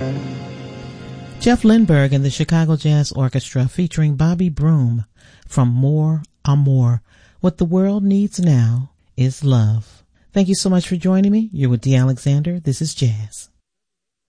Jeff Lindbergh and the Chicago Jazz Orchestra featuring Bobby Broom from More Amour. What the world needs now is love. Thank you so much for joining me. You're with Dee Alexander. This is Jazz.